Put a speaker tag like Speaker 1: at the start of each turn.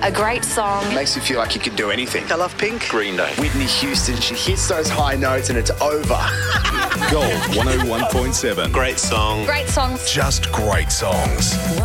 Speaker 1: A great song.
Speaker 2: Makes you feel like you could do anything.
Speaker 3: I love Pink.
Speaker 4: Green Day.
Speaker 2: Whitney Houston, she hits those high notes and it's over.
Speaker 5: Gold 101.7.
Speaker 4: Great song.
Speaker 1: Great songs.
Speaker 5: Just great songs.